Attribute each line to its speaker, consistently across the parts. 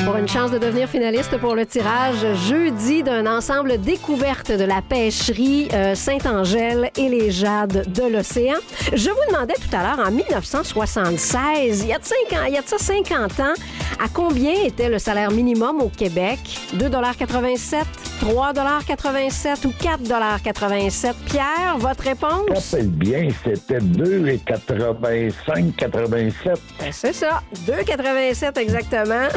Speaker 1: Pour une chance de devenir finaliste pour le tirage jeudi d'un ensemble découverte de la pêcherie Saint-Angèle et les jades de l'océan. Je vous demandais tout à l'heure, en 1976, il y a de ça 50 ans, à combien était le salaire minimum au Québec? 2,87 $, 3,87 $ ou 4,87 $? Pierre, votre réponse?
Speaker 2: Je rappelle bien, c'était 2,85, 87.
Speaker 1: Ben, c'est ça, 2,87 exactement.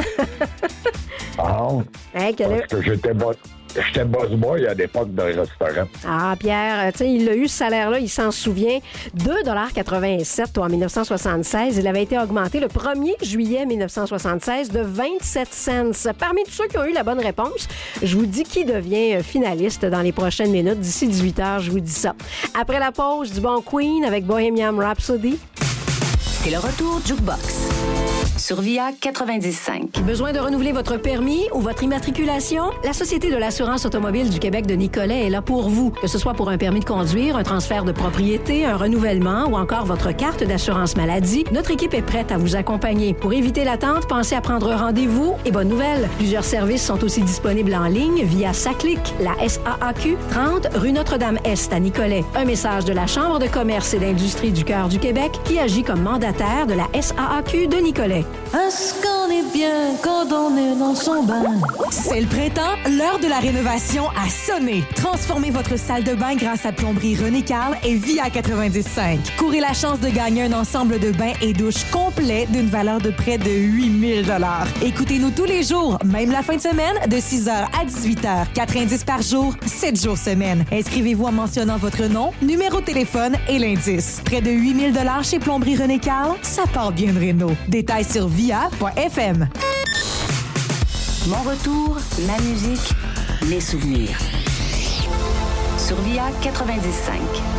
Speaker 1: Hey,
Speaker 2: Parce que j'étais boss boy à l'époque d'un restaurant.
Speaker 1: Ah, Pierre, tu sais, il a eu ce salaire-là, il s'en souvient. 2,87 $ en 1976. Il avait été augmenté le 1er juillet 1976 de 27 cents. Parmi tous ceux qui ont eu la bonne réponse, je vous dis qui devient finaliste dans les prochaines minutes. D'ici 18h, je vous dis ça. Après la pause, du bon Queen avec Bohemian Rhapsody.
Speaker 3: C'est le retour Jukebox sur VIA 90.5.
Speaker 1: Besoin de renouveler votre permis ou votre immatriculation? La Société de l'assurance automobile du Québec de Nicolet est là pour vous. Que ce soit pour un permis de conduire, un transfert de propriété, un renouvellement ou encore votre carte d'assurance maladie, notre équipe est prête à vous accompagner. Pour éviter l'attente, pensez à prendre rendez-vous. Et bonne nouvelle, plusieurs services sont aussi disponibles en ligne via SACLIC, la SAAQ, 30 rue Notre-Dame-Est à Nicolet. Un message de la Chambre de commerce et d'industrie du Cœur du Québec qui agit comme mandataire de la SAAQ de Nicolet.
Speaker 4: Est-ce qu'on est bien quand on est dans son bain?
Speaker 5: C'est le printemps, l'heure de la rénovation a sonné. Transformez votre salle de bain grâce à Plomberie René Carl et VIA 90.5. Courez la chance de gagner un ensemble de bains et douches complet d'une valeur de près de 8 000 $. Écoutez-nous tous les jours, même la fin de semaine, de 6h à 18h. 4 indices par jour, 7 jours semaine. Inscrivez-vous en mentionnant votre nom, numéro de téléphone et l'indice. Près de 8 000 $ chez Plomberie René Carl, ça part bien de réno. Détails sur via.fm.
Speaker 3: Mon retour, ma musique, mes souvenirs. Sur VIA 90.5.